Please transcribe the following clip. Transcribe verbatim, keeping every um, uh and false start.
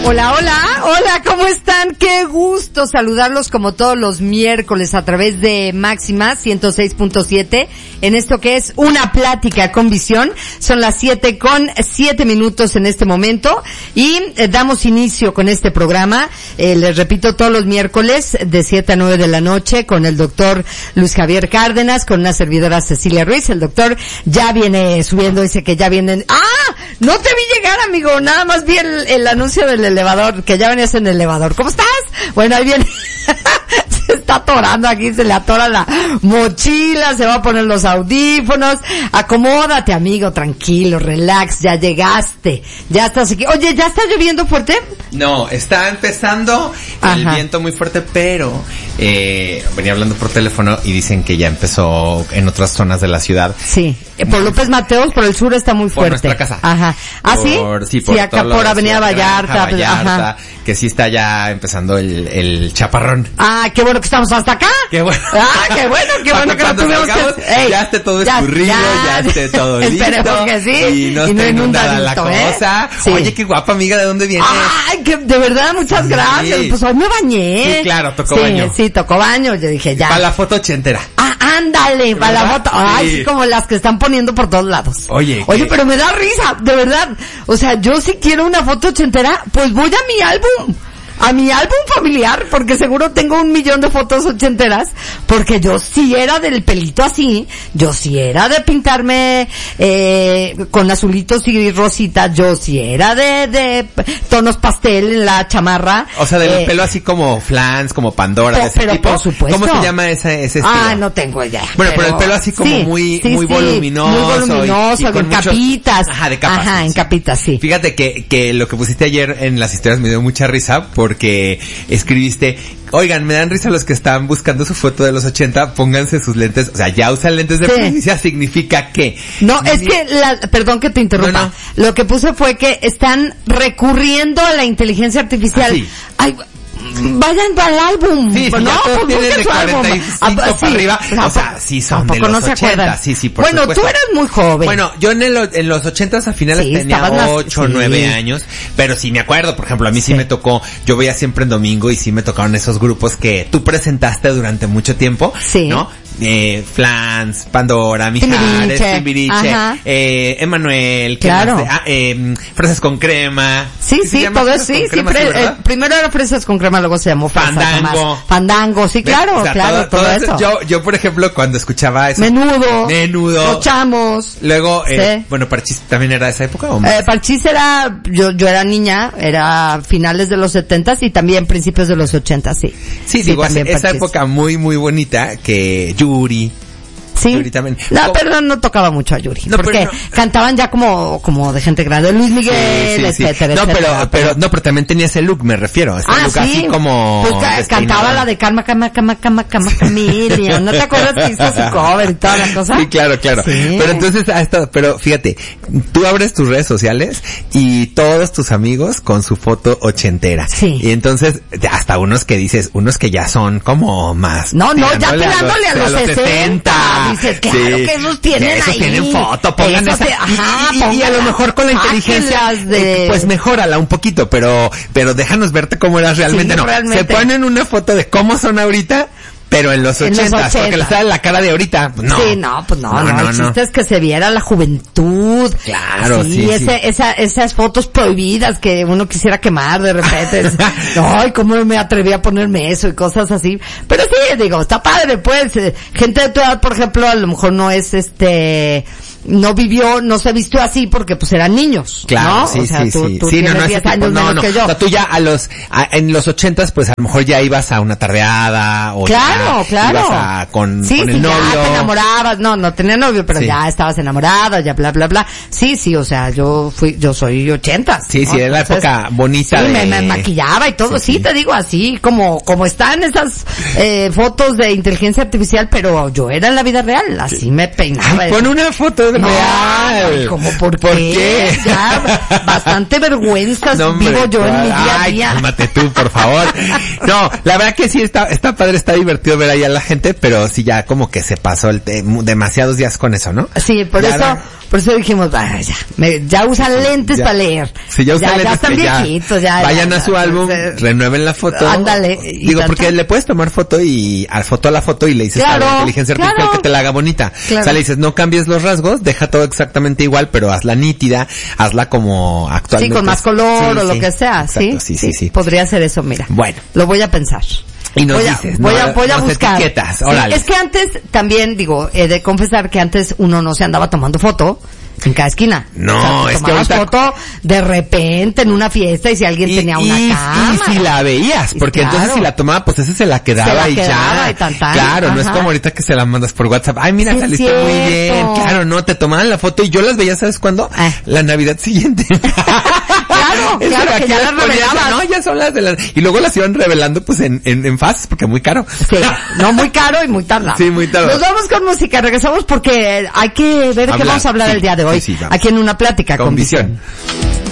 Hola, hola, hola, ¿cómo están? Qué gusto saludarlos como todos los miércoles a través de Máxima ciento seis punto siete en esto que es Una Plática con Visión. Son las siete con siete minutos en este momento y eh, damos inicio con este programa, eh, les repito, todos los miércoles de siete a nueve de la noche con el doctor Luis Javier Cárdenas, con una servidora Cecilia Ruiz. El doctor ya viene subiendo, dice que ya vienen... ¡Ah! No te vi llegar, amigo, nada más vi el, el anuncio del elevador, que ya venías en el elevador. ¿Cómo estás? Bueno, ahí viene. Se está atorando aquí, se le atora la mochila, se va a poner los audífonos. Acomódate, amigo, tranquilo, relax, ya llegaste. Ya estás aquí. Oye, ¿ya está lloviendo fuerte? No, está empezando el Ajá. viento muy fuerte, pero eh, venía hablando por teléfono y dicen que ya empezó en otras zonas de la ciudad. Sí, eh, por López Mateos, por el sur está muy fuerte. Por nuestra casa. Ajá. ¿Ah, sí? Por, sí, por sí, acá por Avenida Vallarta. Vallarta Ajá. Que sí está ya empezando el, el chaparrón. Ah, qué bueno que estamos hasta acá. Qué bueno. Ah, qué bueno, qué bueno que no tuvimos que... Ey, ya esté todo ya, escurrido, ya, ya esté todo listo. Esperemos que sí. Y no, y no esté inundada la cosa. ¿Eh? Sí. Oye, qué guapa, amiga, ¿de dónde vienes? Ay, que de verdad, muchas sí. gracias. Pues hoy me bañé. Sí, claro, tocó sí, baño. Sí, tocó baño. Yo dije, ya. Para la foto ochentera. Ah, ándale, para la foto. Ay, sí. sí, como las que están poniendo por todos lados. Oye. Oye, ¿qué? Pero me da risa, de verdad. O sea, yo si quiero una foto ochentera, pues voy a mi álbum. A mi álbum familiar, porque seguro tengo un millón de fotos ochenteras, porque yo sí era del pelito así, yo sí era de pintarme eh con azulitos y rositas, yo sí era de de tonos pastel en la chamarra. O sea, del eh, pelo así como Flans, como Pandora, po, de ese pero tipo. Por supuesto. ¿Cómo se llama ese, ese estilo? Ah, no tengo idea. Bueno, pero, pero el pelo así como sí, muy sí, muy sí, voluminoso. Muy voluminoso, y, y con, con capitas. Muchos, ajá, de capas. Ajá, sí. en capitas, sí. Fíjate que, que lo que pusiste ayer en las historias me dio mucha risa, porque escribiste, oigan, me dan risa los que están buscando su foto de los ochenta, pónganse sus lentes, o sea, ya usan lentes de sí. presbicia, significa que... No, es que, la, perdón que te interrumpa, no, no. Lo que puse fue que están recurriendo a la inteligencia artificial. ¿Ah, sí? Ay, vayan al álbum. Sí, pues no, pues tienen de cuarenta y cinco ah, para sí, arriba. O sea, sí son de los no ochenta. Sí, sí, por bueno, supuesto. tú eras muy joven. Bueno, yo en, el, en los ochentas a finales sí, tenía ocho, sí. nueve años, pero sí me acuerdo, por ejemplo, a mí sí. sí me tocó, yo veía siempre en domingo y sí me tocaron esos grupos que tú presentaste durante mucho tiempo, sí. ¿no? Eh, Flans, Pandora, Mijares, Timbiriche, eh, Emanuel, claro. Más de, ah, eh, Fresas con Crema. Sí, sí, todo eso, sí, sí, pre, sí eh, primero era Fresas con Crema, luego se llamó Fresas Fandango. Más. Fandango, sí, claro, o sea, claro, todo, todo eso. Yo, yo, por ejemplo, cuando escuchaba eso. Menudo. Menudo. Los Chamos. Luego, eh, sí. bueno, Parchís también era de esa época, ¿o más? Eh, Parchís era, yo, yo era niña, era finales de los setentas y también principios de los ochentas, sí. Sí, sí digo, esa Parchís. Época muy, muy bonita que Yuri. Sí. No, oh. pero no tocaba mucho a Yuri. No, porque no. cantaban ya como, como de gente grande. Luis Miguel, sí, sí, etcétera, sí. No, etcétera. pero, pero, no, pero también tenía ese look, me refiero. Ese ah, look sí. así como... Pues ca- cantaba la de Calma, Calma, Calma, Calma, Calma, Camila. ¿No te acuerdas que hizo su cover y toda la cosa? Sí, claro, claro. Sí. Pero entonces, hasta, pero fíjate, tú abres tus redes sociales y todos tus amigos con su foto ochentera. Sí. Y entonces, hasta unos que dices, unos que ya son como más... No, no, ya tirándole a los, a los sesenta. Dices, claro sí. que esos tienen esos ahí. tienen foto, pongan esa. Te, ajá, y, y, y a lo mejor con la inteligencia, de... pues mejórala un poquito, pero, pero déjanos verte cómo eras realmente. Sí, no, realmente. Se ponen una foto de cómo son ahorita, pero en los ochentas, porque les sale la cara de ahorita, pues no. Sí, no, pues no, no, no, no el no. chiste es que se viera la juventud. Claro, sí, sí. sí, ese, sí. Esa, esas fotos prohibidas que uno quisiera quemar de repente. Ay, cómo me atreví a ponerme eso y cosas así. Pero sí, digo, está padre, pues. Gente de tu edad, por ejemplo, a lo mejor no es este... no vivió, no se vistió así porque pues eran niños, claro, ¿no? sí, o sea, sí, tú, sí. tú sí, tienes no, no, diez tipo, años no, menos no. que yo. O sea, tú ya a los, a, en los ochentas, pues a lo mejor ya ibas a una tardeada, o claro, ya claro. ibas a, con, sí, con sí, el novio. ya te enamorabas, no, no tenía novio, pero sí. ya estabas enamorada, ya bla, bla, bla. Sí, sí, o sea, yo fui, yo soy ochentas. Sí, ¿no? sí, es la Entonces, época bonita sí, de... me, me maquillaba y todo, sí, sí, te digo así, como, como están esas, eh, fotos de inteligencia artificial, pero yo era en la vida real, así sí. me peinaba. Ay, pon una foto es no, real. ¿Cómo por, ¿Por qué? qué? Ya, bastante vergüenza no, hombre, vivo yo en mi día a ay, día. Cálmate tú, por favor. No, la verdad que sí está, está padre, está divertido ver ahí a la gente, pero sí ya como que se pasó el te- demasiados días con eso, ¿no? Sí, por ya eso, era... por eso dijimos, vaya, ya, me, ya usan lentes ya, para leer. Sí, ya usan ya, lentes. ya están que ya viejitos, ya. Vayan ya, a su ya, álbum, ya, renueven la foto. Ándale. Digo, porque le puedes tomar foto y, al foto a la foto y le dices claro, a la inteligencia artificial claro. que te la haga bonita. Claro. O sea, le dices, no cambies los rasgos, deja todo exactamente igual, pero hazla nítida, hazla como actualmente. Sí, con más color sí, o lo sí, que sea, exacto, ¿sí? Sí, sí, sí. Podría ser eso, mira. Bueno. Lo voy a pensar. Y nos voy a, dices, voy no, a, voy a nos buscar. etiquetas, Sí, órale. es que antes también, digo, he de confesar que antes uno no se andaba tomando foto en cada esquina. No, o sea, es que tomabas ahorita... foto de repente en una fiesta y si alguien y, tenía una y, cámara. y si la veías, porque Claro. entonces si la tomaba, pues esa se la quedaba Se la y quedaba ya. y tan, tan. Claro, no Ajá. es como ahorita que se la mandas por WhatsApp. Ay, mira, Sí, saliste es muy bien. cierto. Claro, no, te tomaban la foto y yo las veía, ¿sabes cuándo? Ah. La Navidad siguiente. Claro, Eso claro, era que ya las las ponías, revelabas. No, ya son las de las... Y luego las iban revelando pues en, en, en faz, porque muy caro. Sí, no, muy caro y muy tardado. Sí, muy tardado. Nos vamos con música, regresamos porque hay que ver de qué Hablar, vamos a hablar sí, el día de hoy. sí, sí, vamos. Aquí en Una Plática con, Con Visión. visión.